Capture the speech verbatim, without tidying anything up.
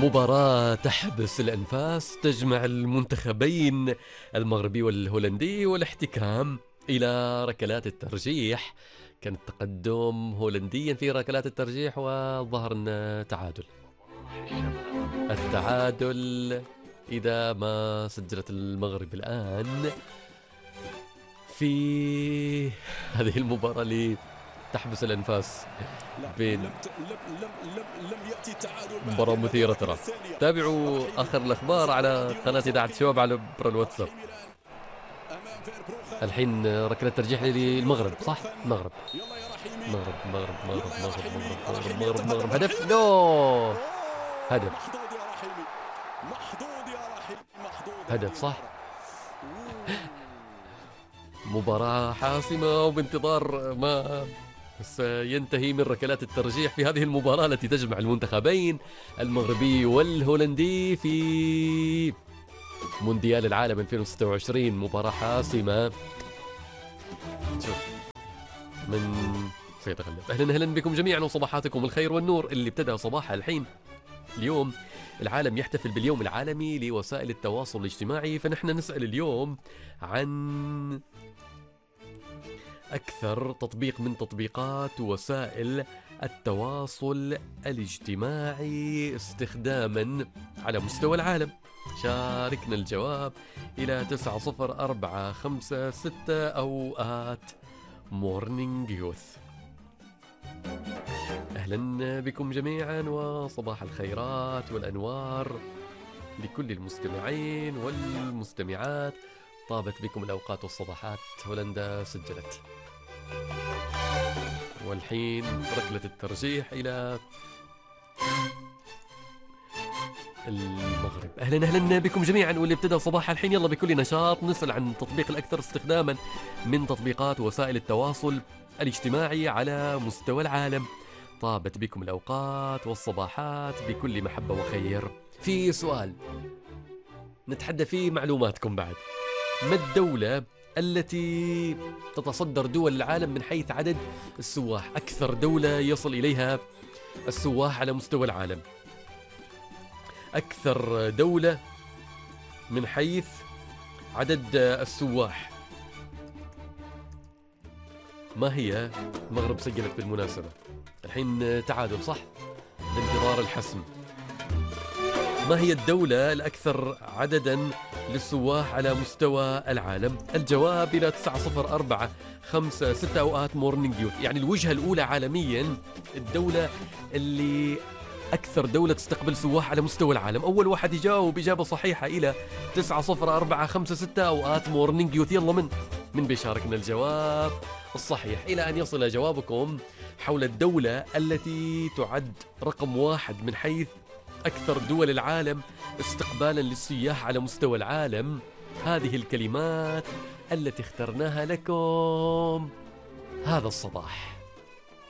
مباراة تحبس الأنفاس تجمع المنتخبين المغربي والهولندي والاحتكام إلى ركلات الترجيح. كان التقدم هولنديا في ركلات الترجيح وظهر أن تعادل التعادل إذا ما سجلت المغرب الآن في هذه المباراة اللي تحبس الأنفاس بين مباراة مثيرة. ترى تابعوا آخر الأخبار على قناة إذاعة الشباب على برا الواتساب. الحين ركلة ترجيح للمغرب صح؟ المغرب مغرب مغرب مغرب مغرب مغرب مغرب مغرب هدف نو هدف هدف صح. مباراة حاسمة وبانتظار ما سينتهي من ركلات الترجيح في هذه المباراة التي تجمع المنتخبين المغربي والهولندي في مونديال العالم ألفين وستة وعشرين. مباراة حاسمة. شوف من سيتغلب. أهلا أهلا بكم جميعا وصباحاتكم الخير والنور اللي ابتدأ صباحها الحين. اليوم العالم يحتفل باليوم العالمي لوسائل التواصل الاجتماعي، فنحن نسأل اليوم عن أكثر تطبيق من تطبيقات وسائل التواصل الاجتماعي استخداما على مستوى العالم. شاركنا الجواب إلى تسعة صفر أربعة خمسة ستة أو آت مورنينج يوث. أهلا بكم جميعا وصباح الخيرات والأنوار لكل المستمعين والمستمعات. طابت بكم الأوقات والصباحات. هولندا سجلت والحين ركلة الترجيح إلى المغرب. أهلا أهلا بكم جميعا واللي ابتدأ صباح الحين. يلا بكل نشاط نسأل عن التطبيق الأكثر استخداما من تطبيقات وسائل التواصل الاجتماعي على مستوى العالم. طابت بكم الأوقات والصباحات بكل محبة وخير. في سؤال نتحدى فيه معلوماتكم بعد. ما الدولة التي تتصدر دول العالم من حيث عدد السواح؟ أكثر دولة يصل إليها السواح على مستوى العالم. أكثر دولة من حيث عدد السواح ما هي؟ المغرب سجلت بالمناسبة. الحين تعادل صح؟ بانتظار الحسم. ما هي الدولة الأكثر عددا للسواح على مستوى العالم؟ الجواب إلى تسعة صفر أربعة خمسة ستة أوقات مورنينج يوث. يعني الوجهة الأولى عالميا، الدولة اللي أكثر دولة تستقبل سواح على مستوى العالم. أول واحد يجاوب إجابة صحيحة إلى تسعة صفر أربعة خمسة ستة أوقات مورنينج يوث. يلا من من بيشاركنا الجواب الصحيح إلى أن يصل جوابكم حول الدولة التي تعد رقم واحد من حيث أكثر دول العالم استقبالا للسياح على مستوى العالم. هذه الكلمات التي اخترناها لكم هذا الصباح.